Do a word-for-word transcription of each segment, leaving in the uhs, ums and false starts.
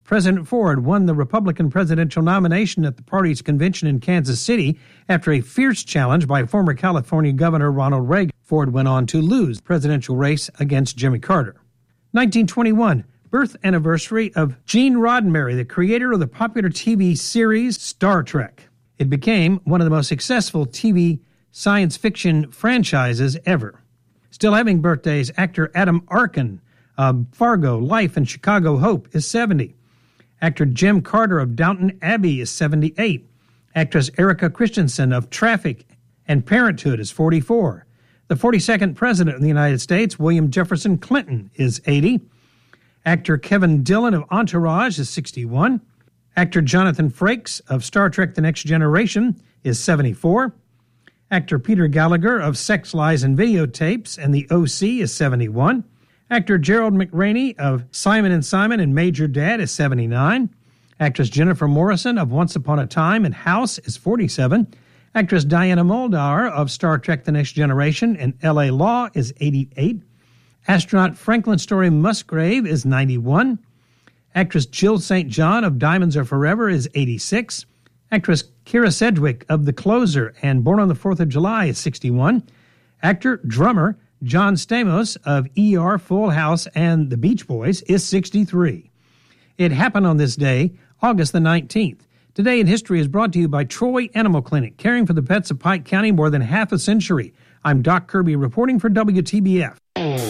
President Ford won the Republican presidential nomination at the party's convention in Kansas City after a fierce challenge by former California Governor Ronald Reagan. Ford went on to lose the presidential race against Jimmy Carter. nineteen twenty-one, birth anniversary of Gene Roddenberry, the creator of the popular T V series Star Trek. It became one of the most successful T V science fiction franchises ever. Still having birthdays, actor Adam Arkin of Fargo, Life, and Chicago Hope is seventy. Actor Jim Carter of Downton Abbey is seventy-eight. Actress Erica Christensen of Traffic and Parenthood is forty-four. The forty-second President of the United States, William Jefferson Clinton, is eighty. Actor Kevin Dillon of Entourage is sixty-one. Actor Jonathan Frakes of Star Trek The Next Generation is seventy-four. Actor Peter Gallagher of Sex, Lies, and Videotapes and The O C is seventy-one. Actor Gerald McRaney of Simon and Simon and Major Dad is seventy-nine. Actress Jennifer Morrison of Once Upon a Time and House is forty-seven. Actress Diana Muldaur of Star Trek The Next Generation and L A Law is eighty-eight. Astronaut Franklin Story Musgrave is ninety-one. Actress Jill Saint John of Diamonds Are Forever is eighty-six. Actress Kira Sedgwick of The Closer and Born on the Fourth of July is sixty-one. Actor, drummer John Stamos of E R, Full House, and The Beach Boys is sixty-three. It happened on this day, August the nineteenth. Today in History is brought to you by Troy Animal Clinic, caring for the pets of Pike County more than half a century. I'm Doc Kirby reporting for W T B F.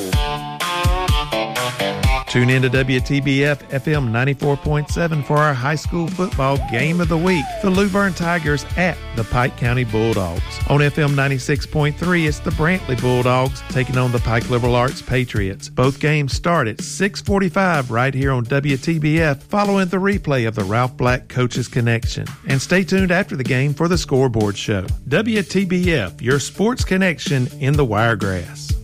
Tune in to W T B F F M ninety-four point seven for our high school football game of the week. The Luverne Tigers at the Pike County Bulldogs. On F M ninety-six point three, it's the Brantley Bulldogs taking on the Pike Liberal Arts Patriots. Both games start at six forty-five right here on W T B F, following the replay of the Ralph Black Coaches Connection. And stay tuned after the game for the Scoreboard Show. W T B F, your sports connection in the Wiregrass.